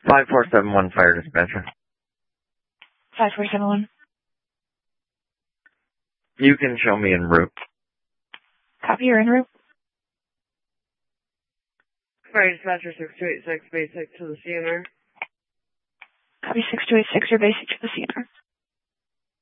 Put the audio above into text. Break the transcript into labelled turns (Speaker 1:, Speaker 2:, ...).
Speaker 1: 5471 Fire Dispatcher.
Speaker 2: 5471.
Speaker 1: You can show me en route.
Speaker 2: Copy, you're en route.
Speaker 3: Fire Dispatcher 6286, basic to the CNR.
Speaker 2: Copy 6286, your basic to the CNR.